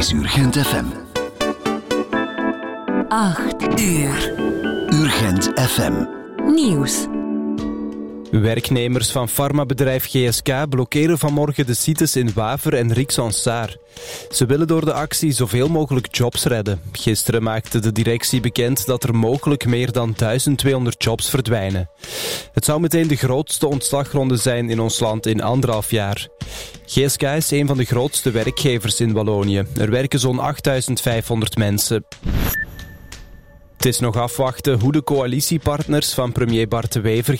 is Urgent FM. 8 uur. Urgent FM. Nieuws. Werknemers van farmabedrijf GSK blokkeren vanmorgen de sites in Waver en Rixensart. Ze willen door de actie zoveel mogelijk jobs redden. Gisteren maakte de directie bekend dat er mogelijk meer dan 1200 jobs verdwijnen. Het zou meteen de grootste ontslagronde zijn in ons land in 1,5 jaar. GSK is een van de grootste werkgevers in Wallonië. Er werken zo'n 8500 mensen. Het is nog afwachten hoe de coalitiepartners van premier Bart De Wever